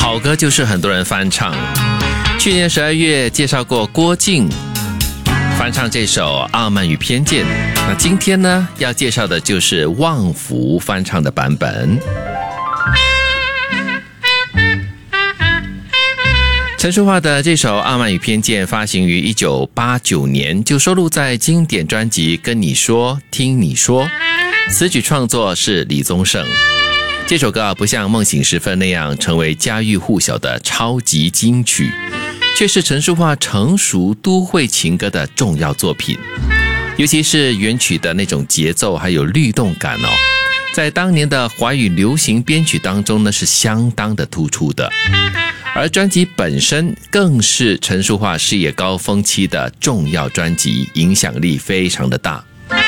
好歌就是很多人翻唱。去年12月介绍过郭靖翻唱这首《傲慢与偏见》，那今天呢要介绍的就是旺福翻唱的版本。陈淑桦的这首《傲慢与偏见》发行于1989年，就收录在经典专辑《跟你说听你说》，词曲创作是李宗盛。这首歌不像《梦醒时分》那样成为家喻户晓的超级金曲，却是陈淑桦成熟都会情歌的重要作品，尤其是原曲的那种节奏还有律动感哦，在当年的华语流行编曲当中呢是相当的突出的。而专辑本身更是陈淑桦事业高峰期的重要专辑，影响力非常的大。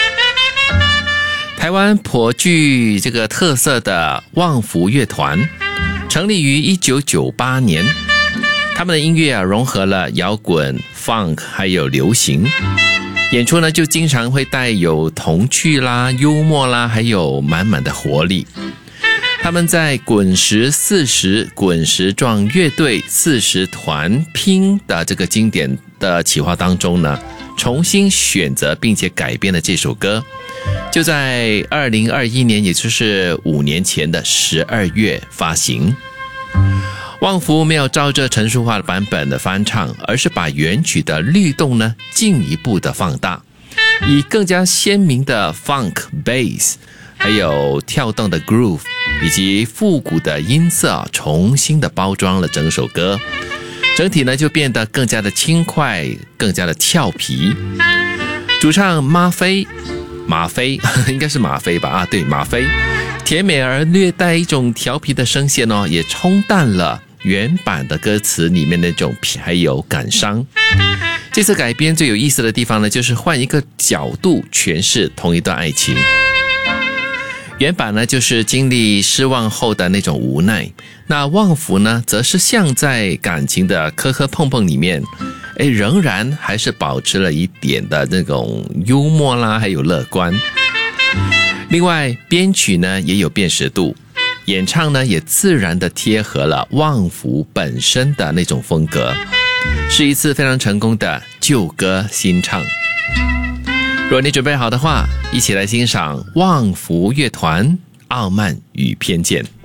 台湾颇具这个特色的旺福乐团成立于1998年，他们的音乐融合了摇滚、funk 还有流行，演出呢就经常会带有童趣啦、幽默啦，还有满满的活力。他们在滚石40、滚石壮乐队40团拼的这个经典的企划当中呢，重新选择并且改编了这首歌，就在2021年，也就是5年前的12月发行。旺福没有照着陈淑桦的版本的翻唱，而是把原曲的律动呢进一步的放大，以更加鲜明的 funk bass 还有跳动的 groove 以及复古的音色重新的包装了整首歌，整体呢就变得更加的轻快，更加的俏皮。主唱马飞应该是马飞吧？对，马飞甜美而略带一种调皮的声线哦，也冲淡了原版的歌词里面那种还有感伤。这次改编最有意思的地方呢，就是换一个角度诠释同一段爱情。原版呢就是经历失望后的那种无奈，那旺福呢则是像在感情的磕磕碰碰里面仍然还是保持了一点的那种幽默啦还有乐观。另外编曲呢也有辨识度，演唱呢也自然的贴合了旺福本身的那种风格，是一次非常成功的旧歌新唱。如果你准备好的话，一起来欣赏旺福乐团《傲慢与偏见》。